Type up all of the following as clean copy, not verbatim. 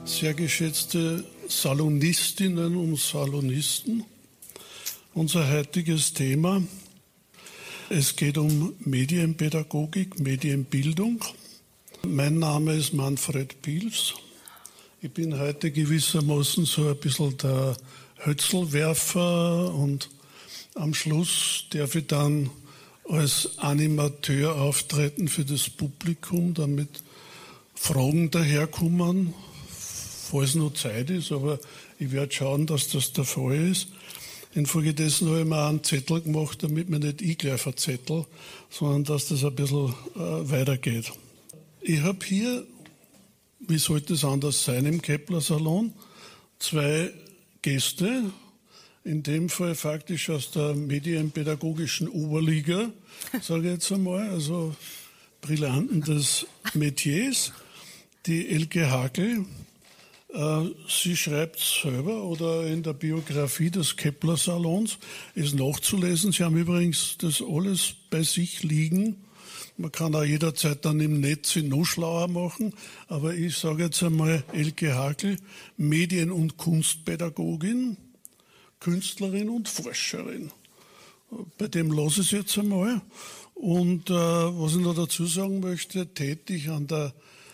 Sehr geschätzte Salonistinnen und Salonisten, unser heutiges Thema, es geht um Medienpädagogik, Medienbildung. Mein Name ist Manfred Piels. Ich bin heute gewissermaßen so ein bisschen der Hötzelwerfer und am Schluss darf ich dann als Animateur auftreten für das Publikum, damit Fragen daherkommen, falls noch Zeit ist, aber ich werde schauen, dass das der Fall ist. Infolgedessen habe ich mir auch einen Zettel gemacht, damit man nicht ich gleich verzettel, sondern dass das ein bisschen weitergeht. Ich habe hier, wie sollte es anders sein, im Kepler-Salon zwei Gäste, in dem Fall faktisch aus der medienpädagogischen Oberliga, sage ich jetzt einmal, also Brillanten des Metiers, die Elke Hackl. Sie schreibt selber oder in der Biografie des Kepler-Salons ist nachzulesen. Sie haben übrigens das alles bei sich liegen. Man kann auch jederzeit dann im Netz sich noch schlauer machen. Aber ich sage jetzt einmal Elke Hackl, Medien- und Kunstpädagogin, Künstlerin und Forscherin. Bei dem lasse ich es jetzt einmal. Und was ich noch dazu sagen möchte, tätig an der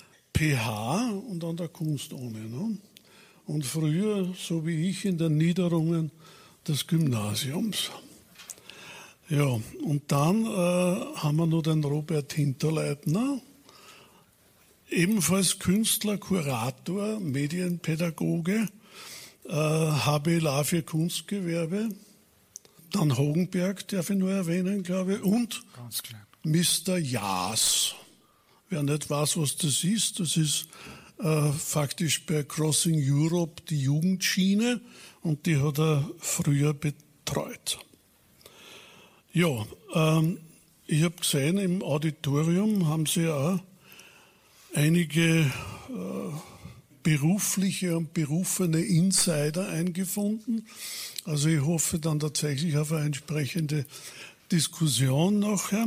PH und an der Kunstuni. Ne? Und früher, so wie ich, in den Niederungen des Gymnasiums. Ja, und dann haben wir noch den Robert Hinterleitner, ebenfalls Künstler, Kurator, Medienpädagoge, HBLA für Kunstgewerbe, dann Hogenberg, darf ich nur erwähnen, glaube ich, und Mr. Jaas. Wer nicht weiß, was das ist faktisch bei Crossing Europe die Jugendschiene und die hat er früher betreut. Ja, ich habe gesehen, im Auditorium haben Sie auch einige berufliche und berufene Insider eingefunden. Also ich hoffe dann tatsächlich auf eine entsprechende Diskussion nachher.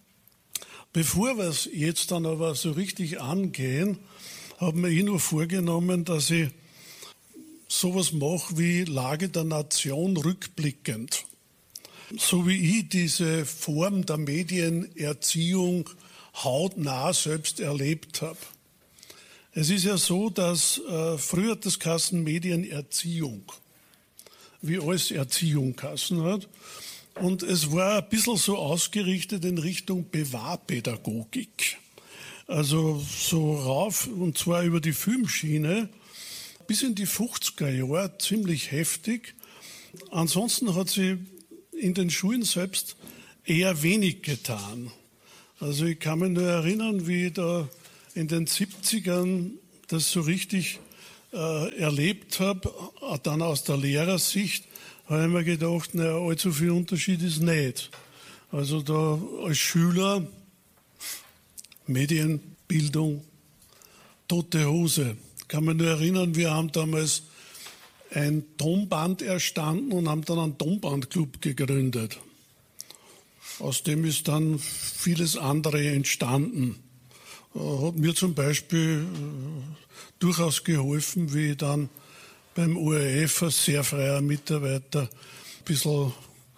Bevor wir es jetzt dann aber so richtig angehen, habe mir nur vorgenommen, dass ich sowas mache wie Lage der Nation rückblickend. So wie ich diese Form der Medienerziehung hautnah selbst erlebt habe. Es ist ja so, dass früher hat das geheißen Medienerziehung, wie alles Erziehung geheißen hat. Und es war ein bisschen so ausgerichtet in Richtung Bewahrpädagogik. Also so rauf, und zwar über die Filmschiene, bis in die 50er Jahre, ziemlich heftig. Ansonsten hat sie in den Schulen selbst eher wenig getan. Also ich kann mich nur erinnern, wie ich da in den 70ern das so richtig erlebt habe, dann aus der Lehrersicht, habe ich mir gedacht, naja, allzu viel Unterschied ist nicht. Also da als Schüler, Medienbildung, tote Hose. Ich kann mich nur erinnern, wir haben damals ein Tonband erstanden und haben dann einen Tonbandclub gegründet. Aus dem ist dann vieles andere entstanden. Hat mir zum Beispiel durchaus geholfen, wie ich dann beim ORF als sehr freier Mitarbeiter ein bisschen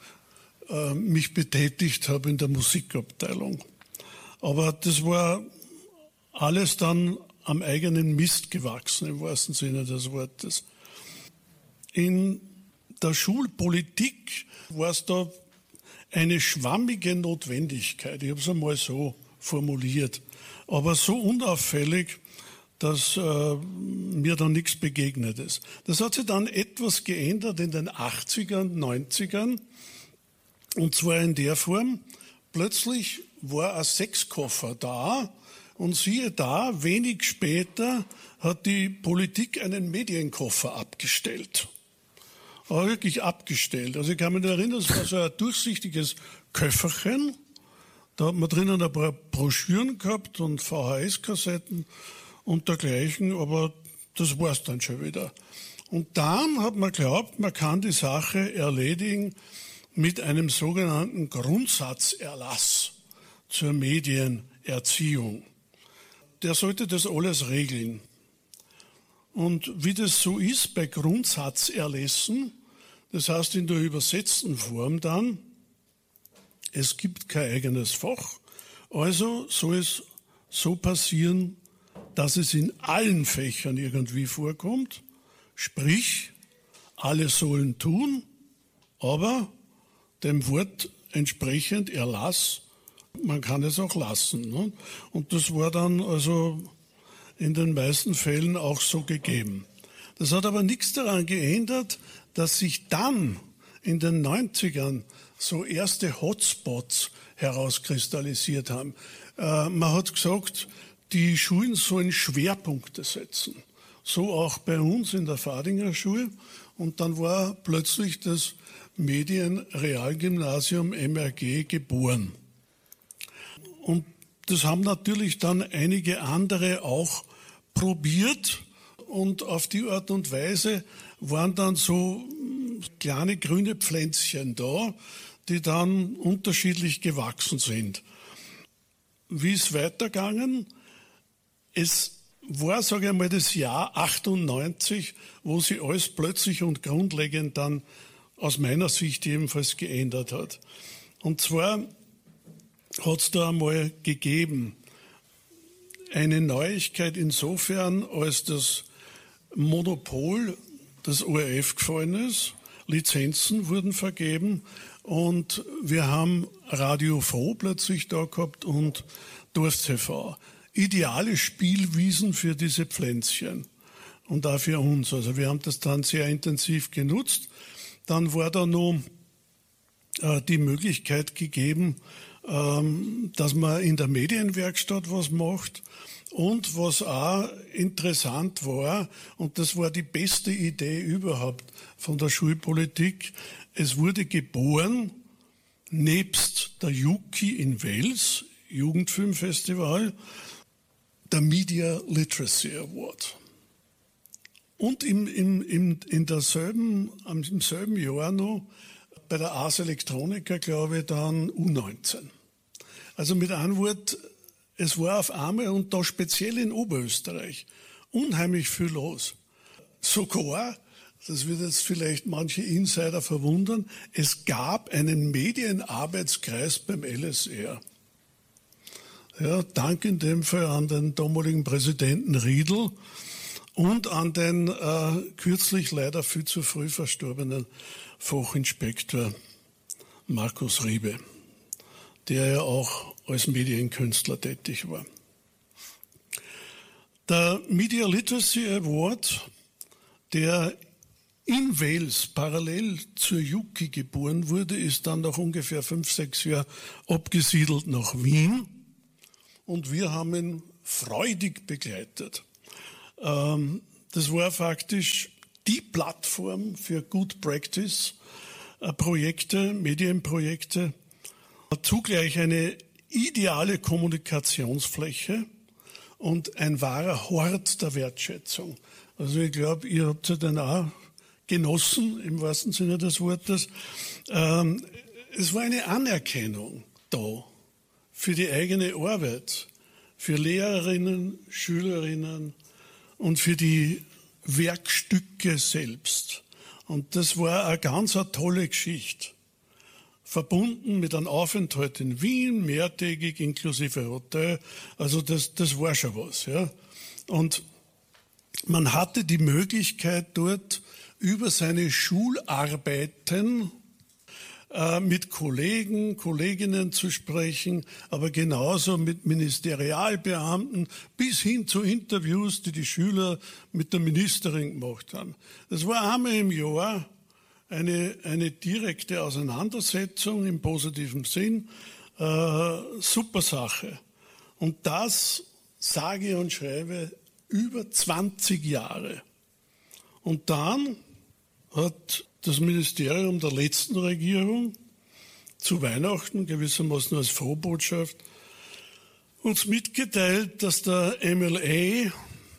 mich betätigt habe in der Musikabteilung. Aber das war alles dann am eigenen Mist gewachsen, im wahrsten Sinne des Wortes. In der Schulpolitik war es da eine schwammige Notwendigkeit. Ich habe es einmal so formuliert. Aber so unauffällig, dass mir da nichts begegnet ist. Das hat sich dann etwas geändert in den 80ern, 90ern. Und zwar in der Form, plötzlich war ein Sechskoffer da und siehe da, wenig später hat die Politik einen Medienkoffer abgestellt. Aber wirklich abgestellt. Also ich kann mich erinnern, es war so ein durchsichtiges Köfferchen. Da hat man drinnen ein paar Broschüren gehabt und VHS-Kassetten und dergleichen, aber das war's dann schon wieder. Und dann hat man geglaubt, man kann die Sache erledigen mit einem sogenannten Grundsatzerlass zur Medienerziehung. Der sollte das alles regeln. Und wie das so ist bei Grundsatzerlässen, das heißt in der übersetzten Form dann, es gibt kein eigenes Fach, also soll es so passieren, dass es in allen Fächern irgendwie vorkommt, sprich, alle sollen tun, aber dem Wort entsprechend Erlass, man kann es auch lassen. Ne? Und das war dann also in den meisten Fällen auch so gegeben. Das hat aber nichts daran geändert, dass sich dann in den 90ern so erste Hotspots herauskristallisiert haben. Man hat gesagt, die Schulen sollen Schwerpunkte setzen. So auch bei uns in der Fadinger Schule. Und dann war plötzlich das Medienrealgymnasium MRG geboren. Und das haben natürlich dann einige andere auch probiert. Und auf die Art und Weise waren dann so kleine grüne Pflänzchen da, die dann unterschiedlich gewachsen sind. Wie ist weitergegangen? Es war, sage ich mal, das Jahr 98, wo sich alles plötzlich und grundlegend dann aus meiner Sicht jedenfalls geändert hat. Und zwar hat es da einmal gegeben eine Neuigkeit insofern, als das Monopol des ORF gefallen ist. Lizenzen wurden vergeben und wir haben Radio Froh plötzlich da gehabt und Dorf TV. Ideale Spielwiesen für diese Pflänzchen und auch für uns. Also wir haben das dann sehr intensiv genutzt. Dann war da noch die Möglichkeit gegeben, dass man in der Medienwerkstatt was macht. Und was auch interessant war, und das war die beste Idee überhaupt von der Schulpolitik, es wurde geboren, nebst der Juki in Wels, Jugendfilmfestival, der Media Literacy Award. Und im selben Jahr noch bei der Ars Electronica, glaube ich, dann U19. Also mit einem Wort, es war auf einmal, und da speziell in Oberösterreich, unheimlich viel los. Sogar, das wird jetzt vielleicht manche Insider verwundern, es gab einen Medienarbeitskreis beim LSR. Ja, dank in dem Fall an den damaligen Präsidenten Riedl und an den kürzlich leider viel zu früh verstorbenen Fachinspektor Markus Riebe, der ja auch als Medienkünstler tätig war. Der Media Literacy Award, der in Wales parallel zur Juki geboren wurde, ist dann nach ungefähr 5, 6 Jahren abgesiedelt nach Wien und wir haben ihn freudig begleitet. Das war faktisch die Plattform für Good Practice Projekte, Medienprojekte, zugleich eine ideale Kommunikationsfläche und ein wahrer Hort der Wertschätzung. Also ich glaube, ihr habt es dann auch genossen, im wahrsten Sinne des Wortes. Es war eine Anerkennung da für die eigene Arbeit, für Lehrerinnen, Schülerinnen und für die Werkstücke selbst. Und das war eine ganz tolle Geschichte. Verbunden mit einem Aufenthalt in Wien, mehrtägig inklusive Hotel. Also das war schon was. Ja. Und man hatte die Möglichkeit dort über seine Schularbeiten mit Kollegen, Kolleginnen zu sprechen, aber genauso mit Ministerialbeamten bis hin zu Interviews, die die Schüler mit der Ministerin gemacht haben. Das war einmal im Jahr eine direkte Auseinandersetzung im positiven Sinn, super Sache. Und das sage und schreibe über 20 Jahre. Und dann hat das Ministerium der letzten Regierung zu Weihnachten, gewissermaßen als Frohbotschaft, uns mitgeteilt, dass der MLA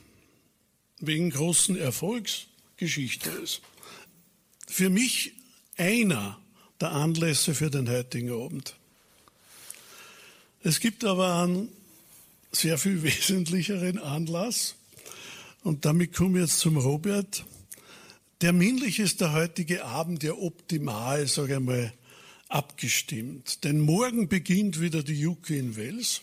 wegen großen Erfolgs Geschichte ist. Für mich einer der Anlässe für den heutigen Abend. Es gibt aber einen sehr viel wesentlicheren Anlass, Und damit komme ich jetzt zum Robert. Terminlich ist der heutige Abend ja optimal, sage ich mal, abgestimmt. Denn morgen beginnt wieder die UK in Wels.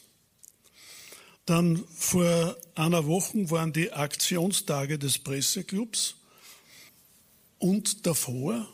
Dann vor einer Woche waren die Aktionstage des Presseclubs. Und davor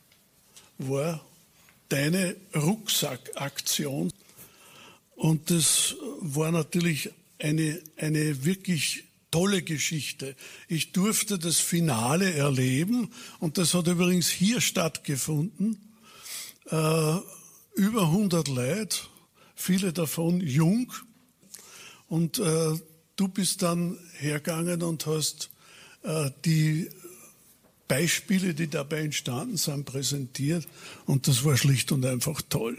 war deine Rucksackaktion. Und das war natürlich eine wirklich tolle Geschichte. Ich durfte das Finale erleben und das hat übrigens hier stattgefunden. Über 100 Leute, viele davon jung. Und du bist dann hergegangen und hast die Beispiele, die dabei entstanden sind, präsentiert. Und das war schlicht und einfach toll.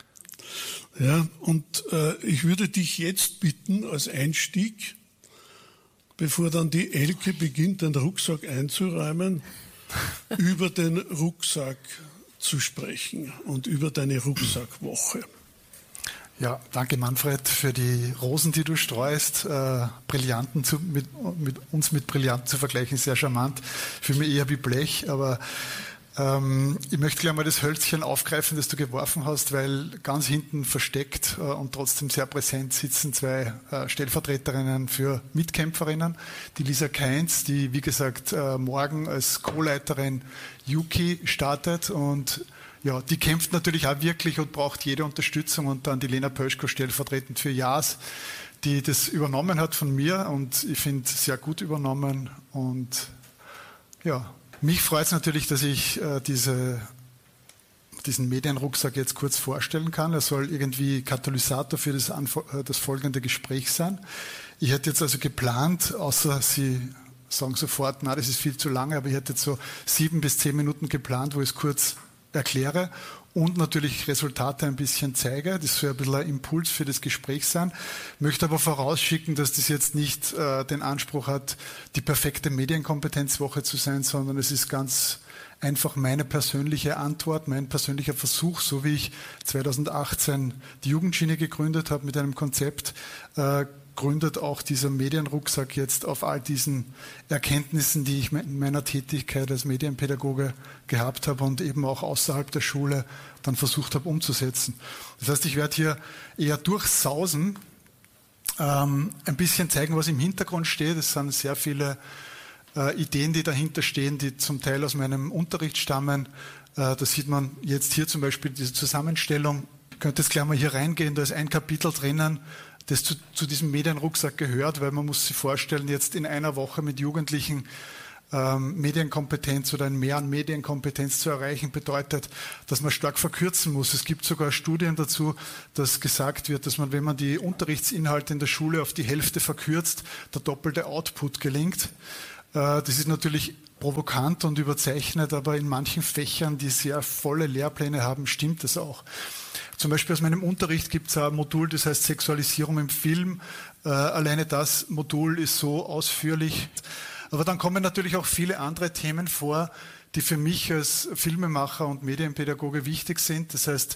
Ja, und ich würde dich jetzt bitten, als Einstieg, bevor dann die Elke beginnt, den Rucksack einzuräumen, über den Rucksack zu sprechen und über deine Rucksackwoche. Ja, danke Manfred für die Rosen, die du streust. Brillanten mit Brillanten zu vergleichen, ist sehr charmant. Für mich eher wie Blech, aber ich möchte gleich mal das Hölzchen aufgreifen, das du geworfen hast, weil ganz hinten versteckt und trotzdem sehr präsent sitzen zwei Stellvertreterinnen für Mitkämpferinnen. Die Lisa Kainz, die wie gesagt morgen als Co-Leiterin UK startet und ja, die kämpft natürlich auch wirklich und braucht jede Unterstützung und dann die Lena Pöschko stellvertretend für JAS, die das übernommen hat von mir und ich finde sehr gut übernommen und ja, mich freut es natürlich, dass ich diesen Medienrucksack jetzt kurz vorstellen kann. Er soll irgendwie Katalysator für das folgende Gespräch sein. Ich hätte jetzt also geplant, außer Sie sagen sofort, na, das ist viel zu lange, aber ich hätte jetzt so 7 bis 10 Minuten geplant, wo ich es kurz erkläre und natürlich Resultate ein bisschen zeige. Das soll ein bisschen ein Impuls für das Gespräch sein. Möchte aber vorausschicken, dass das jetzt nicht den Anspruch hat, die perfekte Medienkompetenzwoche zu sein, sondern es ist ganz einfach meine persönliche Antwort, mein persönlicher Versuch, so wie ich 2018 die Jugendschiene gegründet habe mit einem Konzept, gründet auch dieser Medienrucksack jetzt auf all diesen Erkenntnissen, die ich in meiner Tätigkeit als Medienpädagoge gehabt habe und eben auch außerhalb der Schule dann versucht habe umzusetzen. Das heißt, ich werde hier eher durchsausen, ein bisschen zeigen, was im Hintergrund steht. Es sind sehr viele Ideen, die dahinter stehen, die zum Teil aus meinem Unterricht stammen. Da sieht man jetzt hier zum Beispiel diese Zusammenstellung. Ich könnte jetzt gleich mal hier reingehen, da ist ein Kapitel drinnen, das zu diesem Medienrucksack gehört, weil man muss sich vorstellen, jetzt in einer Woche mit Jugendlichen Medienkompetenz oder ein Mehr an Medienkompetenz zu erreichen, bedeutet, dass man stark verkürzen muss. Es gibt sogar Studien dazu, dass gesagt wird, dass man, wenn man die Unterrichtsinhalte in der Schule auf die Hälfte verkürzt, der doppelte Output gelingt. Das ist natürlich provokant und überzeichnet, aber in manchen Fächern, die sehr volle Lehrpläne haben, stimmt das auch. Zum Beispiel aus meinem Unterricht gibt es ein Modul, das heißt Sexualisierung im Film. Alleine das Modul ist so ausführlich. Aber dann kommen natürlich auch viele andere Themen vor, die für mich als Filmemacher und Medienpädagoge wichtig sind. Das heißt,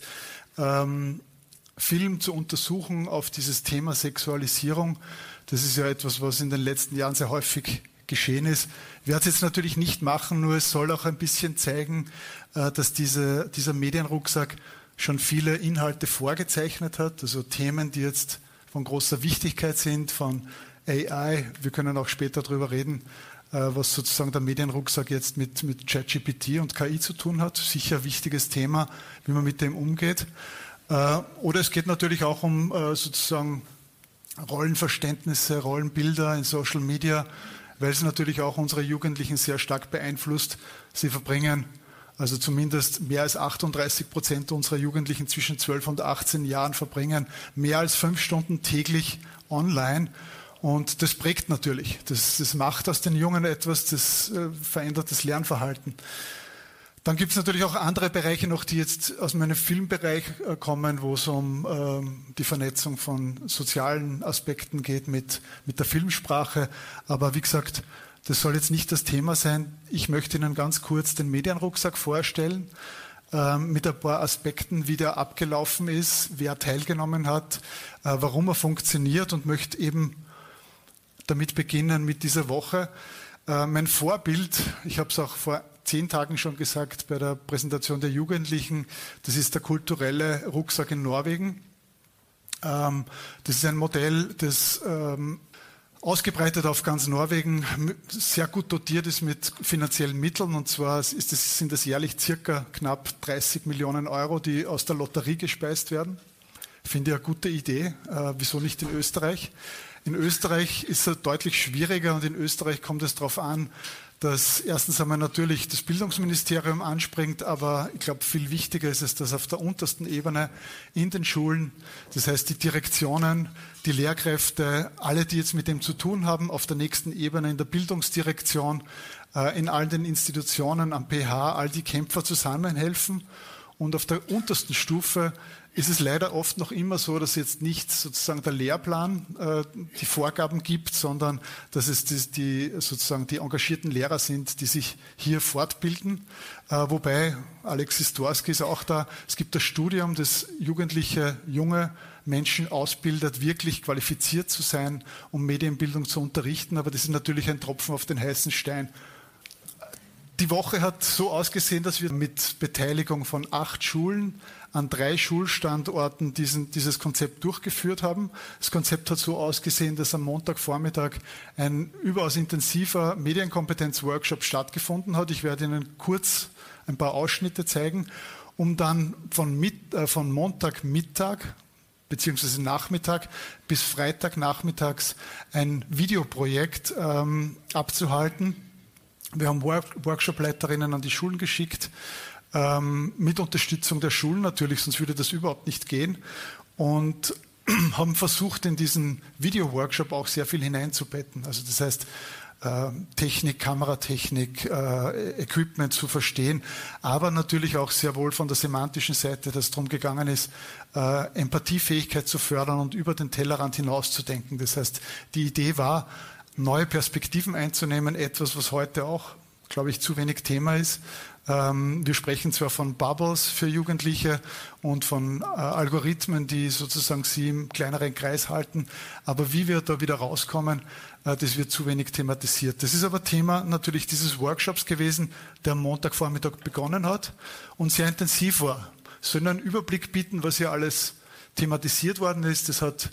Film zu untersuchen auf dieses Thema Sexualisierung, das ist ja etwas, was in den letzten Jahren sehr häufig geschehen ist. Ich werde es jetzt natürlich nicht machen, nur es soll auch ein bisschen zeigen, dass dieser Medienrucksack schon viele Inhalte vorgezeichnet hat, also Themen, die jetzt von großer Wichtigkeit sind, von AI. Wir können auch später darüber reden, was sozusagen der Medienrucksack jetzt mit ChatGPT und KI zu tun hat. Sicher ein wichtiges Thema, wie man mit dem umgeht. Oder es geht natürlich auch um sozusagen Rollenverständnisse, Rollenbilder in Social Media, weil es natürlich auch unsere Jugendlichen sehr stark beeinflusst. Sie verbringen, also zumindest mehr als 38% unserer Jugendlichen zwischen 12 und 18 Jahren verbringen mehr als 5 Stunden täglich online. Und das prägt natürlich. Das macht aus den Jungen etwas, das verändert das Lernverhalten. Dann gibt es natürlich auch andere Bereiche noch, die jetzt aus meinem Filmbereich kommen, wo es um die Vernetzung von sozialen Aspekten geht mit der Filmsprache. Aber wie gesagt, das soll jetzt nicht das Thema sein. Ich möchte Ihnen ganz kurz den Medienrucksack vorstellen, mit ein paar Aspekten, wie der abgelaufen ist, wer teilgenommen hat, warum er funktioniert und möchte eben damit beginnen mit dieser Woche. Mein Vorbild, ich habe es auch vor 10 Tagen schon gesagt bei der Präsentation der Jugendlichen, das ist der kulturelle Rucksack in Norwegen. Das ist ein Modell, das ausgebreitet auf ganz Norwegen, sehr gut dotiert ist mit finanziellen Mitteln. Und zwar sind das jährlich circa knapp 30 Millionen Euro, die aus der Lotterie gespeist werden. Finde ich eine gute Idee. Wieso nicht in Österreich? In Österreich ist es deutlich schwieriger und in Österreich kommt es darauf an, dass erstens einmal natürlich das Bildungsministerium anspringt, aber ich glaube, viel wichtiger ist es, dass auf der untersten Ebene in den Schulen, das heißt die Direktionen, die Lehrkräfte, alle, die jetzt mit dem zu tun haben, auf der nächsten Ebene in der Bildungsdirektion, in all den Institutionen, am PH, all die Kämpfer zusammenhelfen. Und auf der untersten Stufe ist es leider oft noch immer so, dass jetzt nicht sozusagen der Lehrplan die Vorgaben gibt, sondern dass es sozusagen die engagierten Lehrer sind, die sich hier fortbilden. Wobei, Alexis Dworski ist auch da, es gibt das Studium, das jugendliche, junge Menschen ausbildet, wirklich qualifiziert zu sein, um Medienbildung zu unterrichten. Aber das ist natürlich ein Tropfen auf den heißen Stein. Die Woche hat so ausgesehen, dass wir mit Beteiligung von 8 Schulen an 3 Schulstandorten dieses Konzept durchgeführt haben. Das Konzept hat so ausgesehen, dass am Montagvormittag ein überaus intensiver Medienkompetenz-Workshop stattgefunden hat. Ich werde Ihnen kurz ein paar Ausschnitte zeigen, um dann von Montagmittag beziehungsweise Nachmittag bis Freitagnachmittags ein Videoprojekt abzuhalten. Wir haben Workshopleiterinnen an die Schulen geschickt, mit Unterstützung der Schulen natürlich, sonst würde das überhaupt nicht gehen. Und haben versucht, in diesen Video-Workshop auch sehr viel hineinzubetten. Also das heißt, Technik, Kameratechnik, Equipment zu verstehen, aber natürlich auch sehr wohl von der semantischen Seite, dass es darum gegangen ist, Empathiefähigkeit zu fördern und über den Tellerrand hinauszudenken. Das heißt, die Idee war, neue Perspektiven einzunehmen, etwas, was heute auch, glaube ich, zu wenig Thema ist. Wir sprechen zwar von Bubbles für Jugendliche und von Algorithmen, die sozusagen sie im kleineren Kreis halten, aber wie wir da wieder rauskommen, das wird zu wenig thematisiert. Das ist aber Thema natürlich dieses Workshops gewesen, der am Montagvormittag begonnen hat und sehr intensiv war. Soll einen Überblick bieten, was hier alles thematisiert worden ist. Das hat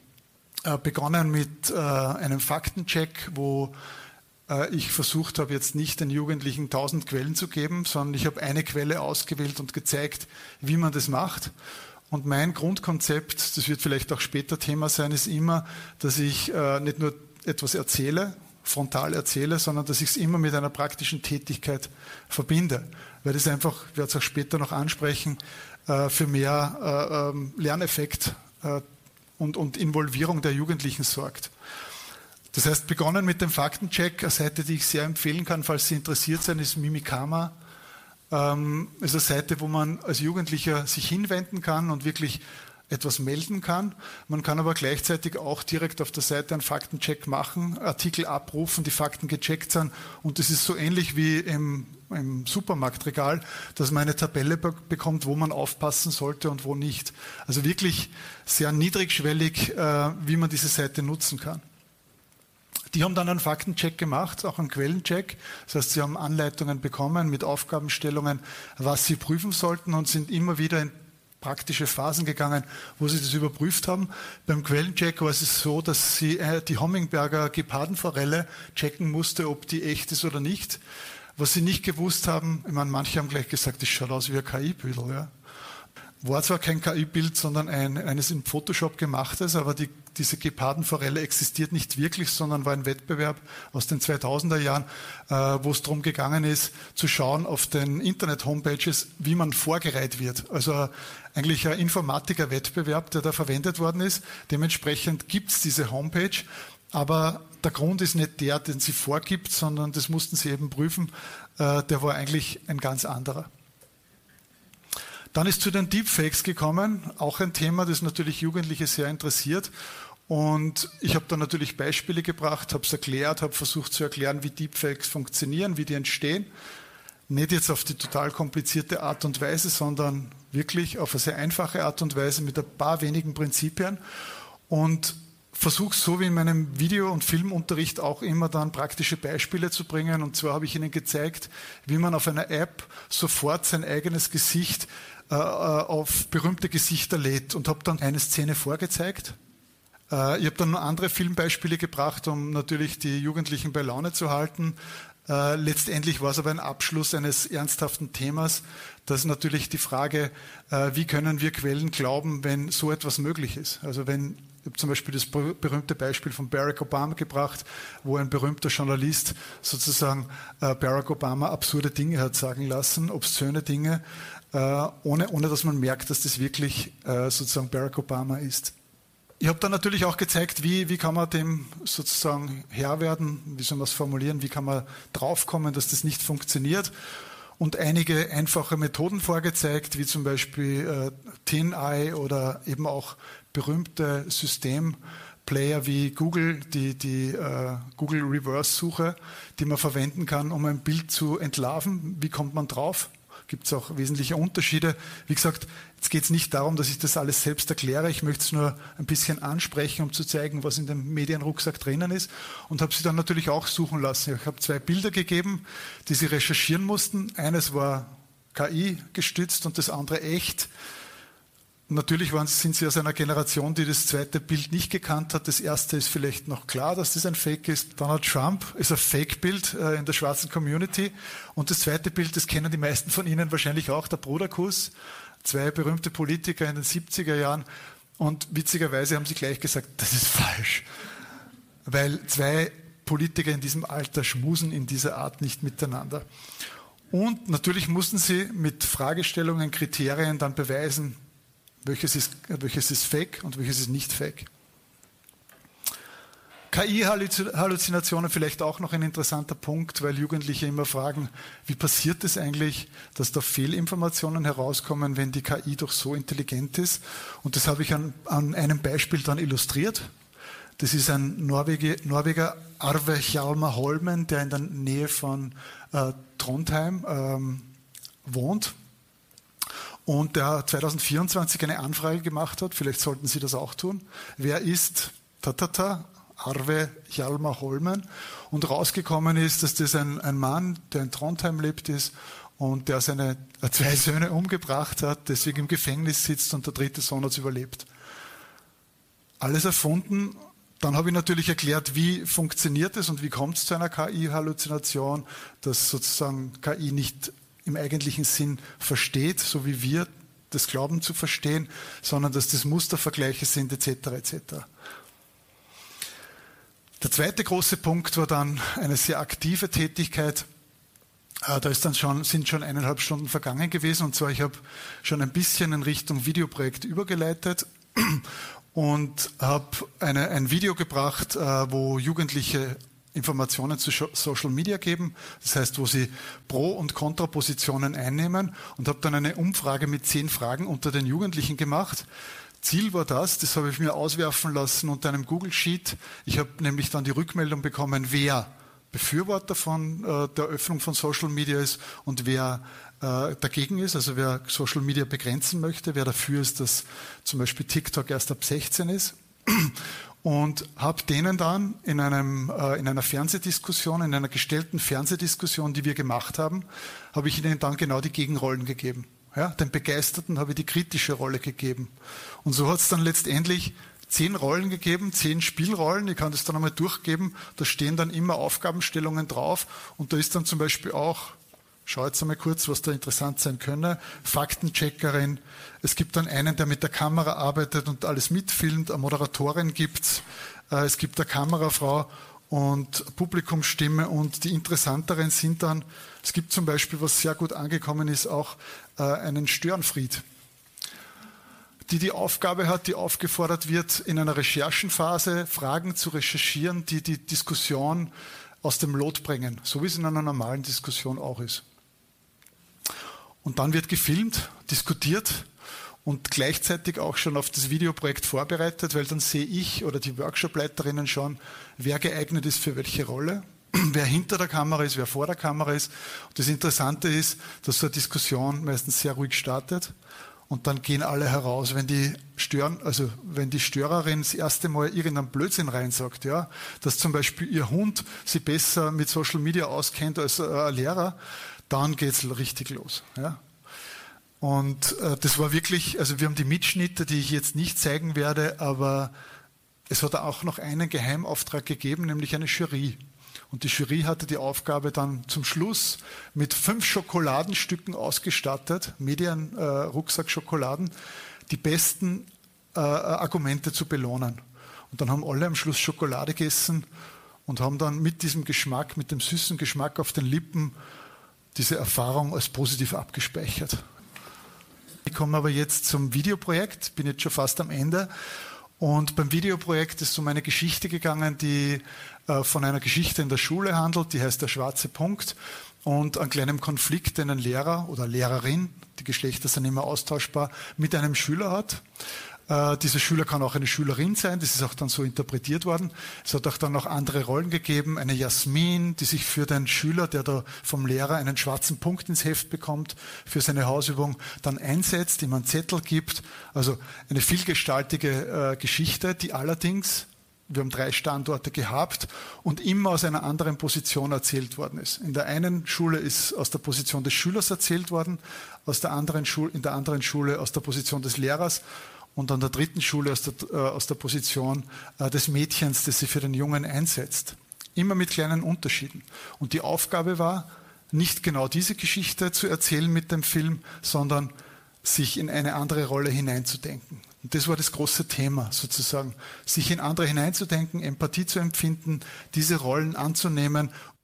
begonnen mit einem Faktencheck, wo ich versucht habe, jetzt nicht den Jugendlichen 1000 Quellen zu geben, sondern ich habe eine Quelle ausgewählt und gezeigt, wie man das macht. Und mein Grundkonzept, das wird vielleicht auch später Thema sein, ist immer, dass ich nicht nur etwas erzähle, frontal erzähle, sondern dass ich es immer mit einer praktischen Tätigkeit verbinde. Weil das einfach, ich werde es auch später noch ansprechen, für mehr Lerneffekt und Involvierung der Jugendlichen sorgt. Das heißt, begonnen mit dem Faktencheck, eine Seite, die ich sehr empfehlen kann, falls Sie interessiert sind, ist Mimikama. Ist eine Seite, wo man als Jugendlicher sich hinwenden kann und wirklich etwas melden kann. Man kann aber gleichzeitig auch direkt auf der Seite einen Faktencheck machen, Artikel abrufen, die Fakten gecheckt sind. Und das ist so ähnlich wie im Supermarktregal, dass man eine Tabelle bekommt, wo man aufpassen sollte und wo nicht. Also wirklich sehr niedrigschwellig, wie man diese Seite nutzen kann. Die haben dann einen Faktencheck gemacht, auch einen Quellencheck. Das heißt, sie haben Anleitungen bekommen mit Aufgabenstellungen, was sie prüfen sollten und sind immer wieder in praktische Phasen gegangen, wo sie das überprüft haben. Beim Quellencheck war es so, dass sie die Hommingberger Gepardenforelle checken musste, ob die echt ist oder nicht. Was sie nicht gewusst haben, ich meine, manche haben gleich gesagt, das schaut aus wie ein KI-Bild. Ja. War zwar kein KI-Bild, sondern eines in Photoshop gemachtes, aber diese Gepardenforelle existiert nicht wirklich, sondern war ein Wettbewerb aus den 2000er Jahren, wo es darum gegangen ist, zu schauen auf den Internet-Homepages, wie man vorgereiht wird. Also eigentlich ein Informatiker-Wettbewerb, der da verwendet worden ist. Dementsprechend gibt es diese Homepage, aber der Grund ist nicht der, den sie vorgibt, sondern das mussten sie eben prüfen. Der war eigentlich ein ganz anderer. Dann ist zu den Deepfakes gekommen, auch ein Thema, das natürlich Jugendliche sehr interessiert. Und ich habe da natürlich Beispiele gebracht, habe es erklärt, habe versucht zu erklären, wie Deepfakes funktionieren, wie die entstehen. Nicht jetzt auf die total komplizierte Art und Weise, sondern wirklich auf eine sehr einfache Art und Weise mit ein paar wenigen Prinzipien. Und versuche so wie in meinem Video- und Filmunterricht auch immer dann praktische Beispiele zu bringen. Und zwar habe ich Ihnen gezeigt, wie man auf einer App sofort sein eigenes Gesicht auf berühmte Gesichter lädt und habe dann eine Szene vorgezeigt. Ich habe dann noch andere Filmbeispiele gebracht, um natürlich die Jugendlichen bei Laune zu halten. Letztendlich war es aber ein Abschluss eines ernsthaften Themas. Das ist natürlich die Frage, wie können wir Quellen glauben, wenn so etwas möglich ist? Also wenn, ich habe zum Beispiel das berühmte Beispiel von Barack Obama gebracht, wo ein berühmter Journalist sozusagen Barack Obama absurde Dinge hat sagen lassen, obszöne Dinge, ohne dass man merkt, dass das wirklich sozusagen Barack Obama ist. Ich habe dann natürlich auch gezeigt, wie kann man dem sozusagen Herr werden, wie soll man es formulieren, wie kann man draufkommen, dass das nicht funktioniert, und einige einfache Methoden vorgezeigt, wie zum Beispiel TinEye oder eben auch berühmte Systemplayer wie Google, die Google Reverse Suche, die man verwenden kann, um ein Bild zu entlarven. Wie kommt man drauf? Gibt es auch wesentliche Unterschiede. Wie gesagt, jetzt geht es nicht darum, dass ich das alles selbst erkläre. Ich möchte es nur ein bisschen ansprechen, um zu zeigen, was in dem Medienrucksack drinnen ist. Und habe sie dann natürlich auch suchen lassen. Ich habe 2 Bilder gegeben, die sie recherchieren mussten. Eines war KI gestützt und das andere echt. Natürlich sind Sie aus einer Generation, die das zweite Bild nicht gekannt hat. Das erste ist vielleicht noch klar, dass das ein Fake ist. Donald Trump ist ein Fake-Bild in der schwarzen Community. Und das zweite Bild, das kennen die meisten von Ihnen wahrscheinlich auch, der Bruderkuss. 2 berühmte Politiker in den 70er Jahren. Und witzigerweise haben sie gleich gesagt, das ist falsch. Weil 2 Politiker in diesem Alter schmusen in dieser Art nicht miteinander. Und natürlich mussten sie mit Fragestellungen, Kriterien dann beweisen, welches ist fake und welches ist nicht fake. KI-Halluzinationen vielleicht auch noch ein interessanter Punkt, weil Jugendliche immer fragen, wie passiert es eigentlich, dass da Fehlinformationen herauskommen, wenn die KI doch so intelligent ist? Und das habe ich an einem Beispiel dann illustriert. Das ist ein Norweger, Arve Hjalmar Holmen, der in der Nähe von Trondheim wohnt. Und der 2024 eine Anfrage gemacht hat, vielleicht sollten Sie das auch tun. Wer ist Arve Hjalmar Holmen? Und rausgekommen ist, dass das ein Mann, der in Trondheim lebt ist und der seine 2 Söhne umgebracht hat, deswegen im Gefängnis sitzt und der 3. Sohn hat es überlebt. Alles erfunden. Dann habe ich natürlich erklärt, wie funktioniert es und wie kommt es zu einer KI-Halluzination, dass sozusagen KI nicht im eigentlichen Sinn versteht, so wie wir das glauben zu verstehen, sondern dass das Mustervergleiche sind etc. etc. Der zweite große Punkt war dann eine sehr aktive Tätigkeit. Da sind schon 1,5 Stunden vergangen gewesen, und zwar ich habe schon ein bisschen in Richtung Videoprojekt übergeleitet und habe ein Video gebracht, wo Jugendliche Informationen zu Social Media geben, das heißt, wo sie Pro- und Kontrapositionen einnehmen, und habe dann eine Umfrage mit 10 Fragen unter den Jugendlichen gemacht. Ziel war das habe ich mir auswerfen lassen unter einem Google Sheet. Ich habe nämlich dann die Rückmeldung bekommen, wer Befürworter von der Öffnung von Social Media ist und wer dagegen ist, also wer Social Media begrenzen möchte, wer dafür ist, dass zum Beispiel TikTok erst ab 16 ist. Und habe denen dann in einer Fernsehdiskussion, in einer gestellten Fernsehdiskussion, die wir gemacht haben, habe ich ihnen dann genau die Gegenrollen gegeben. Ja, den Begeisterten habe ich die kritische Rolle gegeben. Und so hat es dann letztendlich 10 Rollen gegeben, 10 Spielrollen. Ich kann das dann einmal durchgeben. Da stehen dann immer Aufgabenstellungen drauf. Und da ist dann zum Beispiel auch, schau jetzt einmal kurz, was da interessant sein könnte, Faktencheckerin. Es gibt dann einen, der mit der Kamera arbeitet und alles mitfilmt. Eine Moderatorin gibt's. Es gibt eine Kamerafrau und Publikumsstimme. Und die interessanteren sind dann, es gibt zum Beispiel, was sehr gut angekommen ist, auch einen Störenfried, die Aufgabe hat, die aufgefordert wird, in einer Recherchenphase Fragen zu recherchieren, die die Diskussion aus dem Lot bringen, so wie es in einer normalen Diskussion auch ist. Und dann wird gefilmt, diskutiert und gleichzeitig auch schon auf das Videoprojekt vorbereitet, weil dann sehe ich oder die Workshopleiterinnen schon, wer geeignet ist für welche Rolle, wer hinter der Kamera ist, wer vor der Kamera ist. Und das Interessante ist, dass so eine Diskussion meistens sehr ruhig startet und dann gehen alle heraus. Wenn die Störerin das erste Mal irgendeinen Blödsinn reinsagt, ja, dass zum Beispiel ihr Hund sich besser mit Social Media auskennt als ein Lehrer, dann geht's richtig los. Ja. Und das war wirklich, also wir haben die Mitschnitte, die ich jetzt nicht zeigen werde, aber es hat auch noch einen Geheimauftrag gegeben, nämlich eine Jury. Und die Jury hatte die Aufgabe dann zum Schluss mit 5 Schokoladenstücken ausgestattet, Medien-Rucksack-Schokoladen, die besten Argumente zu belohnen. Und dann haben alle am Schluss Schokolade gegessen und haben dann mit diesem Geschmack, mit dem süßen Geschmack auf den Lippen, diese Erfahrung als positiv abgespeichert. Ich komme aber jetzt zum Videoprojekt, bin jetzt schon fast am Ende. Und beim Videoprojekt ist es um eine Geschichte gegangen, die von einer Geschichte in der Schule handelt, die heißt Der schwarze Punkt, und einen kleinen Konflikt, den ein Lehrer oder Lehrerin, die Geschlechter sind immer austauschbar, mit einem Schüler hat. Dieser Schüler kann auch eine Schülerin sein, das ist auch dann so interpretiert worden. Es hat auch dann noch andere Rollen gegeben, eine Jasmin, die sich für den Schüler, der da vom Lehrer einen schwarzen Punkt ins Heft bekommt, für seine Hausübung dann einsetzt, ihm einen Zettel gibt. Also eine vielgestaltige Geschichte, die allerdings, wir haben 3 Standorte gehabt und immer aus einer anderen Position erzählt worden ist. In der einen Schule ist aus der Position des Schülers erzählt worden, in der anderen Schule aus der Position des Lehrers und an der 3. Schule aus der Position des Mädchens, das sie für den Jungen einsetzt. Immer mit kleinen Unterschieden. Und die Aufgabe war, nicht genau diese Geschichte zu erzählen mit dem Film, sondern sich in eine andere Rolle hineinzudenken. Und das war das große Thema sozusagen, sich in andere hineinzudenken, Empathie zu empfinden, diese Rollen anzunehmen